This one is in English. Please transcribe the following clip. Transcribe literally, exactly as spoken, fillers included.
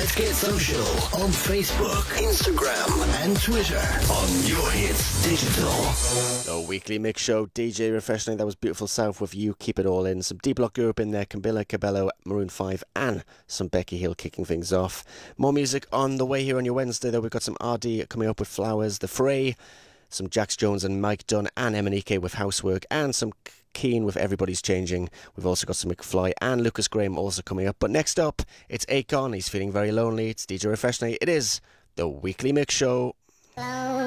Let's Get Social on Facebook, Instagram and Twitter on Your Hits Digital. The weekly mix show, D J Refreshing. That was Beautiful South with You Keep It All In. Some D-Block Europe in there, Camilla Cabello, Maroon five and some Becky Hill kicking things off. More music on the way here on your Wednesday though. We've got some R D coming up with Flowers, The Fray, some Jax Jones and Mike Dunn and Emanike with Housework, and some Keane with Everybody's Changing. We've also got some McFly and Lucas Graham also coming up. But next up, it's Akon. He's feeling very lonely. It's D J Refreshing. It is the weekly mix show.